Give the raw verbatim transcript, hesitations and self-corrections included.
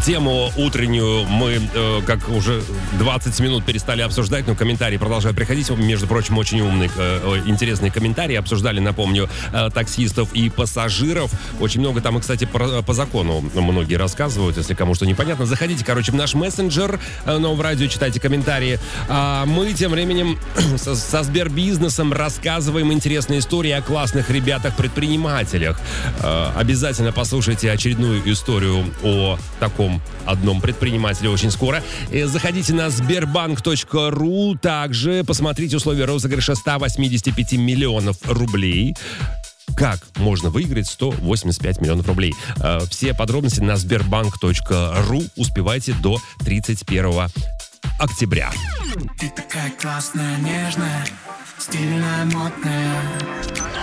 Тему утреннюю мы, э, как уже двадцать минут перестали обсуждать, но комментарии продолжают приходить. Между прочим, очень умные, э, интересные комментарии. Обсуждали, напомню, э, таксистов и пассажиров. Очень много там, и, кстати, по, по закону многие рассказывают, если кому что непонятно. Заходите, короче, в наш мессенджер э, Нового радио, читайте комментарии. А мы тем временем со, со Сбербизнесом рассказываем интересные истории о классных ребятах-предпринимателях. Э, обязательно послушайте очередную историю о таком одном предпринимателе очень скоро. Заходите на сбербанк точка ру. Также посмотрите условия розыгрыша ста восьмидесяти пяти миллионов рублей. Как можно выиграть сто восемьдесят пять миллионов рублей? Все подробности на сбербанк точка ру. Успевайте до тридцать первого октября. Ты такая классная, нежная, стильная, модная.